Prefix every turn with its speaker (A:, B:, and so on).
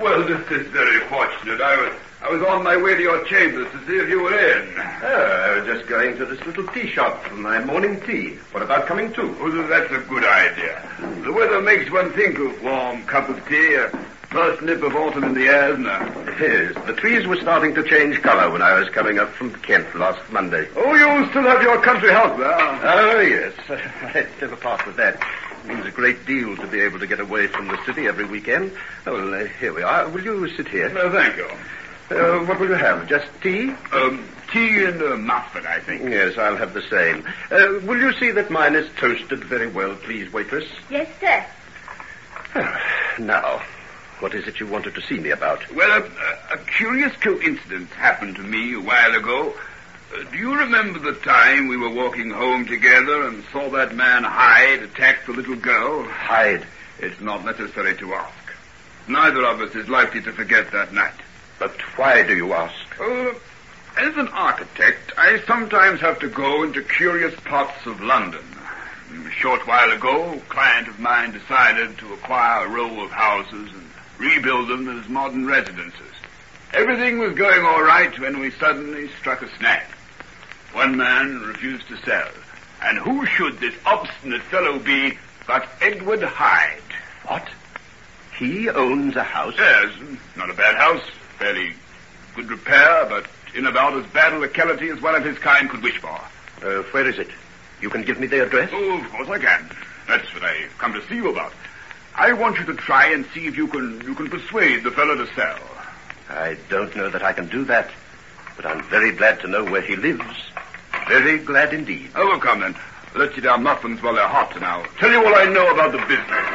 A: Well, this is very fortunate. I was on my way to your chambers to see if you were in.
B: I was just going to this little tea shop for my morning tea. What about coming too?
A: Oh, that's a good idea. The weather makes one think of warm cup of tea, a first nip of autumn in the air, isn't it?
B: Yes, the trees were starting to change color when I was coming up from Kent last Monday.
A: Oh, you still have your country house there?
B: Oh, yes. I'd never part with that. It means a great deal to be able to get away from the city every weekend. Oh, well, here we are. Will you sit here?
A: No, thank you.
B: What will you have? Just tea?
A: Tea and a muffin, I think.
B: Yes, I'll have the same. Will you see that mine is toasted very well, please, waitress?
C: Yes, sir.
B: Now, what is it you wanted to see me about?
A: Well, a curious coincidence happened to me a while ago. Do you remember the time we were walking home together and saw that man Hyde attack the little girl?
B: Hyde?
A: It's not necessary to ask. Neither of us is likely to forget that night.
B: But why do you ask?
A: As an architect, I sometimes have to go into curious parts of London. A short while ago, a client of mine decided to acquire a row of houses and rebuild them as modern residences. Everything was going all right when we suddenly struck a snag. One man refused to sell. And who should this obstinate fellow be but Edward Hyde?
B: What? He owns a house?
A: Yes, not a bad house. Fairly good repair, but in about as bad a locality as one of his kind could wish for.
B: Where is it? You can give me the address?
A: Oh, of course I can. That's what I've come to see you about. I want you to try and see if you can persuade the fellow to sell.
B: I don't know that I can do that, but I'm very glad to know where he lives. Very glad indeed.
A: Oh, well, come then. Let's eat our muffins while they're hot, and I'll tell you all I know about the business.